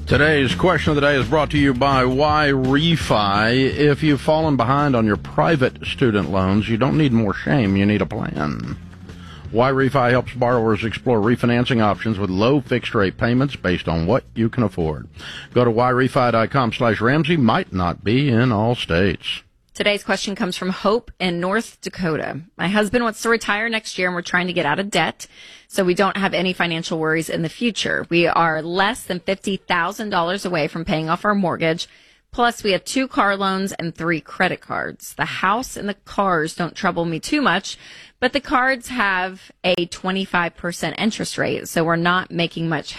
Today's question of the day is brought to you by YRefi. If you've fallen behind on your private student loans, you don't need more shame. You need a plan. YRefi helps borrowers explore refinancing options with low fixed-rate payments based on what you can afford. Go to YRefi.com/Ramsey. Might not be in all states. Today's question comes from Hope in North Dakota. My husband wants to retire next year, and we're trying to get out of debt, so we don't have any financial worries in the future. We are less than $50,000 away from paying off our mortgage. Plus, we have 2 car loans and 3 credit cards. The house and the cars don't trouble me too much, but the cards have a 25% interest rate, so we're not making much